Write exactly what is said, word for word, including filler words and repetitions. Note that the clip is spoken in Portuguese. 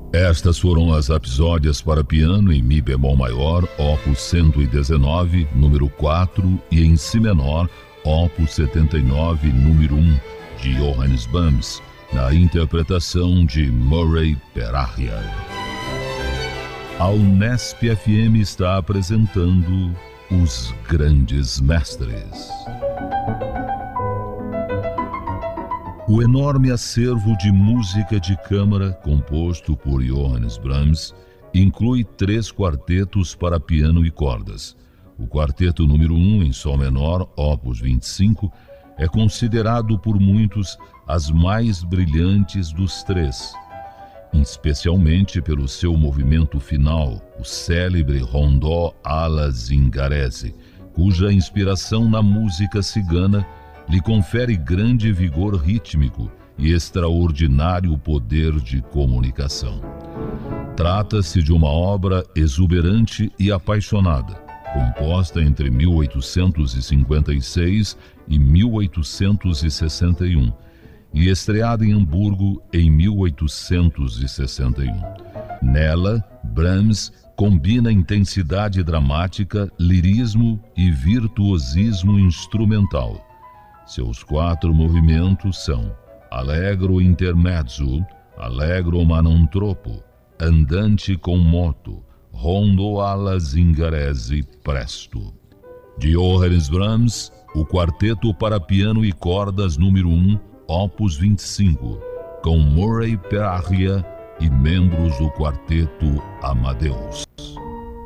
Estas foram as rapsódias para piano em Mi bemol maior, opus cento e dezenove, número quatro, e em Si menor, opus setenta e nove, número um, de Johannes Brahms, na interpretação de Murray Perahia. A Unesp F M está apresentando Os Grandes Mestres. O enorme acervo de música de câmara, composto por Johannes Brahms, inclui três quartetos para piano e cordas. O quarteto número um, em Sol menor, opus vinte e cinco, é considerado por muitos as mais brilhantes dos três, especialmente pelo seu movimento final, o célebre Rondó alla Zingarese, cuja inspiração na música cigana lhe confere grande vigor rítmico e extraordinário poder de comunicação. Trata-se de uma obra exuberante e apaixonada, composta entre mil oitocentos e cinquenta e seis e mil oitocentos e sessenta e um, e estreada em Hamburgo em mil oitocentos e sessenta e um. Nela, Brahms combina intensidade dramática, lirismo e virtuosismo instrumental. Seus quatro movimentos são Allegro intermezzo, Allegro ma non troppo, Andante con moto, Rondo alla Zingarese presto. De Johannes Brahms, o quarteto para piano e cordas número um, opus vinte e cinco, com Murray Perahia e membros do quarteto Amadeus.